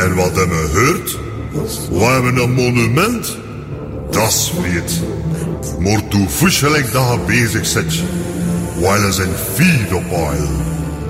En wat hebben we gehoord? We hebben een monument. Dat is vreed. Maar toe fusselijk dat je bezig zit. While is een feed op oil.